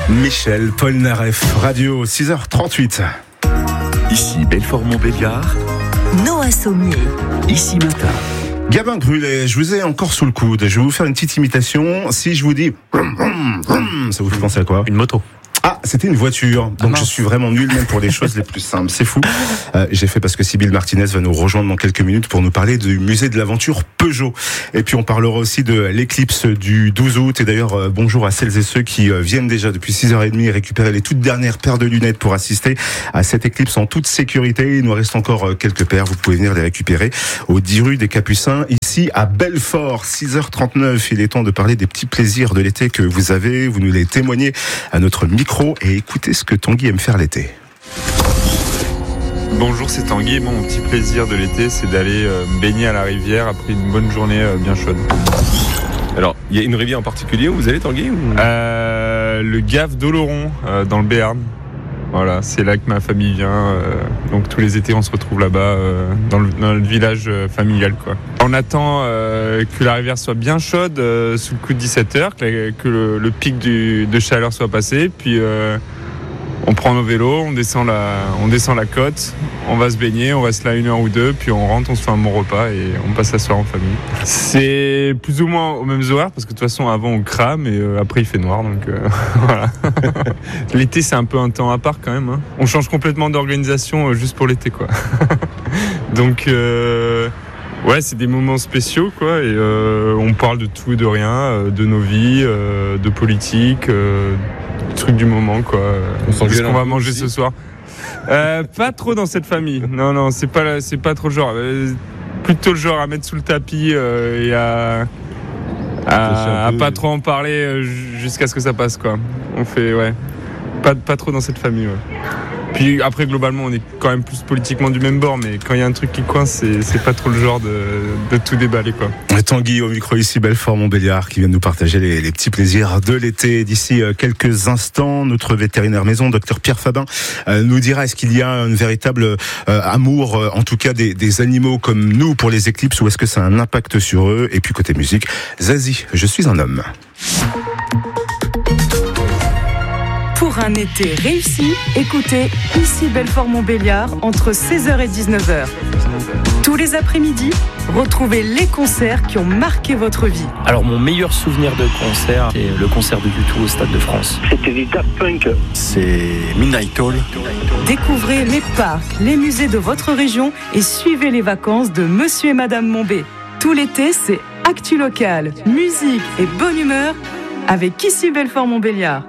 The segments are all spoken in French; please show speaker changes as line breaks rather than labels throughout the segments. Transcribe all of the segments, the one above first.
Michel Polnareff, radio 6h38.
Ici Belfort-Montbéliard.
Noah Sommier.
Ici Matin.
Gabin Grulet, je vous ai encore sous le coude. Je vais vous faire une petite imitation. Si je vous dis ça vous fait penser à quoi ?
Une moto.
Ah, c'était une voiture. Donc je suis vraiment nul même pour les choses les plus simples. C'est fou. J'ai fait parce que Sybille Martinez va nous rejoindre dans quelques minutes pour nous parler du musée de l'aventure Peugeot. Et puis on parlera aussi de l'éclipse du 12 août. Et d'ailleurs, bonjour à celles et ceux qui viennent déjà depuis 6h30 récupérer les toutes dernières paires de lunettes pour assister à cette éclipse en toute sécurité. Il nous reste encore quelques paires. Vous pouvez venir les récupérer au 10 rue des Capucins, ici à Belfort. 6h39. Il est temps de parler des petits plaisirs de l'été que vous avez. Vous nous les témoignez à notre micro. Et écoutez ce que Tanguy aime faire l'été.
Bonjour, c'est Tanguy. Mon petit plaisir de l'été, c'est d'aller me baigner à la rivière après une bonne journée bien chaude.
Alors, il y a une rivière en particulier où vous allez, Tanguy ou...
Le Gave d'Oloron, dans le Béarn. Voilà, c'est là que ma famille vient. Donc tous les étés, on se retrouve là-bas, dans le village familial, quoi. On attend que la rivière soit bien chaude sous le coup de 17h, que le pic de chaleur soit passé, puis on prend nos vélos, on descend la côte, on va se baigner, on reste là 1 heure ou 2, puis on rentre, on se fait un bon repas et on passe la soirée en famille. C'est plus ou moins aux mêmes horaires, parce que de toute façon avant on crame et après il fait noir, donc voilà. L'été c'est un peu un temps à part quand même, hein. On change complètement d'organisation juste pour l'été, quoi. Donc ouais, c'est des moments spéciaux, quoi, et on parle de tout et de rien, de nos vies, de politique, truc du moment, quoi. Qu'est-ce qu'on va manger ce soir ? Pas trop dans cette famille. Non, c'est pas trop le genre. Plutôt le genre à mettre sous le tapis et à pas trop en parler jusqu'à ce que ça passe, quoi. On fait, ouais, pas trop dans cette famille, ouais. Puis après, globalement, on est quand même plus politiquement du même bord, mais quand il y a un truc qui coince, c'est pas trop le genre de tout déballer, quoi.
Tanguy au micro ici, Belfort-Montbéliard, qui vient de nous partager les petits plaisirs de l'été. D'ici quelques instants, notre vétérinaire maison, docteur Pierre Fabin, nous dira est-ce qu'il y a un véritable amour, en tout cas des animaux comme nous pour les éclipses, ou est-ce que ça a un impact sur eux. Et puis côté musique, Zazie, je suis un homme.
Pour un été réussi, écoutez ici Belfort-Montbéliard entre 16h et 19h. Tous les après-midi, retrouvez les concerts qui ont marqué votre vie.
Alors mon meilleur souvenir de concert, c'est le concert de U2 au Stade de France.
C'était des Daft Punk.
C'est Midnight Call.
Découvrez les parcs, les musées de votre région et suivez les vacances de Monsieur et Madame Mombé. Tout l'été, c'est actu local, musique et bonne humeur avec ici Belfort-Montbéliard.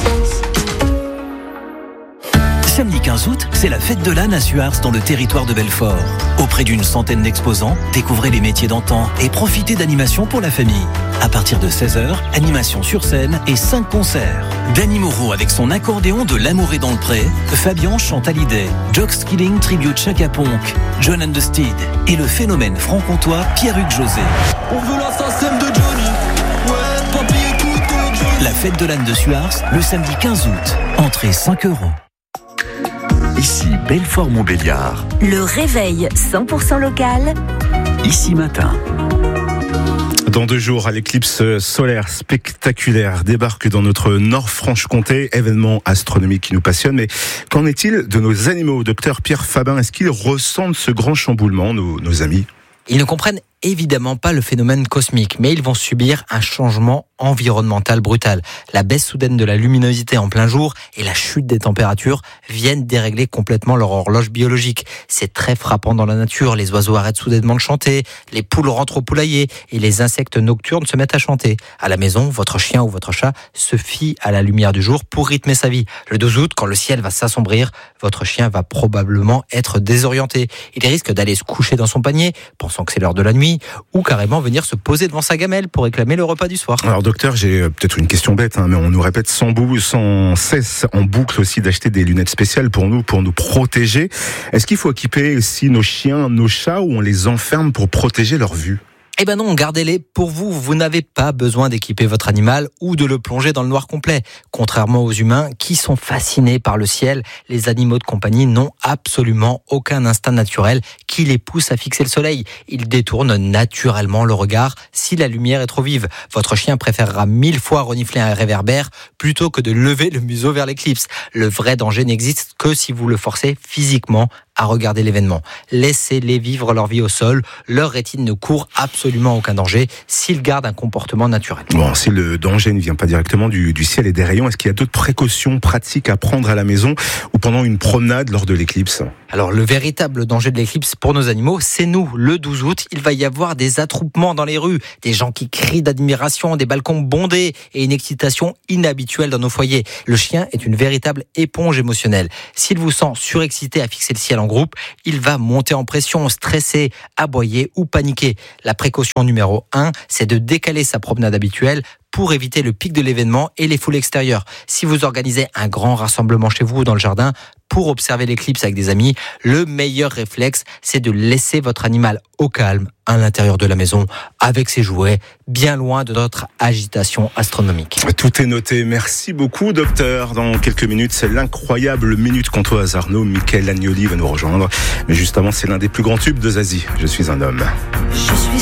Samedi 15 août, c'est la fête de l'âne à Suars dans le territoire de Belfort. Auprès d'une centaine d'exposants, découvrez les métiers d'antan et profitez d'animations pour la famille. À partir de 16h, animation sur scène et 5 concerts. Danny Moreau avec son accordéon de L'amour est dans le pré, Fabian chante Hallyday, Jock Skilling tribute Chaka Ponk, John and the Steed et le phénomène franc-comtois Pierre-Hugues José.
On veut l'assassin de Johnny. Ouais, papy écoute Johnny.
La fête de l'âne de Suars, le samedi 15 août. Entrée 5 €.
Ici Belfort-Montbéliard.
Le réveil 100% local.
Ici Matin.
Dans 2 jours, l'éclipse solaire spectaculaire débarque dans notre Nord-Franche-Comté, événement astronomique qui nous passionne. Mais qu'en est-il de nos animaux, docteur Pierre Fabin ? Est-ce qu'ils ressentent ce grand chamboulement, nos amis ?
Ils ne comprennent évidemment pas le phénomène cosmique, mais ils vont subir un changement environnemental brutal. La baisse soudaine de la luminosité en plein jour et la chute des températures viennent dérégler complètement leur horloge biologique. C'est très frappant dans la nature. Les oiseaux arrêtent soudainement de chanter, les poules rentrent au poulailler et les insectes nocturnes se mettent à chanter. À la maison, votre chien ou votre chat se fie à la lumière du jour pour rythmer sa vie. Le 12 août, quand le ciel va s'assombrir, votre chien va probablement être désorienté. Il risque d'aller se coucher dans son panier, pensant que c'est l'heure de la nuit, ou carrément venir se poser devant sa gamelle pour réclamer le repas du soir.
Alors docteur, j'ai peut-être une question bête, mais on nous répète sans cesse en boucle aussi d'acheter des lunettes spéciales pour nous protéger. Est-ce qu'il faut équiper aussi nos chiens, nos chats, ou on les enferme pour protéger leur vue ?
Eh ben non, gardez-les pour vous. Vous n'avez pas besoin d'équiper votre animal ou de le plonger dans le noir complet. Contrairement aux humains qui sont fascinés par le ciel, les animaux de compagnie n'ont absolument aucun instinct naturel qui les pousse à fixer le soleil. Ils détournent naturellement le regard si la lumière est trop vive. Votre chien préférera 1000 fois renifler un réverbère plutôt que de lever le museau vers l'éclipse. Le vrai danger n'existe que si vous le forcez physiquement à regarder l'événement. Laissez-les vivre leur vie au sol. Leur rétine ne court absolument aucun danger s'ils gardent un comportement naturel.
Bon, si le danger ne vient pas directement du ciel et des rayons, est-ce qu'il y a d'autres précautions pratiques à prendre à la maison ou pendant une promenade lors de l'éclipse ?
Alors, le véritable danger de l'éclipse pour nos animaux, c'est nous. Le 12 août, il va y avoir des attroupements dans les rues, des gens qui crient d'admiration, des balcons bondés et une excitation inhabituelle dans nos foyers. Le chien est une véritable éponge émotionnelle. S'il vous sent surexcité à fixer le ciel en groupe, il va monter en pression, stresser, aboyer ou paniquer. La précaution numéro 1, c'est de décaler sa promenade habituelle pour éviter le pic de l'événement et les foules extérieures. Si vous organisez un grand rassemblement chez vous ou dans le jardin pour observer l'éclipse avec des amis, le meilleur réflexe, c'est de laisser votre animal au calme à l'intérieur de la maison avec ses jouets, bien loin de notre agitation astronomique.
Tout est noté. Merci beaucoup, docteur. Dans quelques minutes, c'est l'incroyable Minute Comtoise. Arnaud Michel Agnoli va nous rejoindre. Mais juste avant, c'est l'un des plus grands tubes de Zazie. Je suis un homme.
Je suis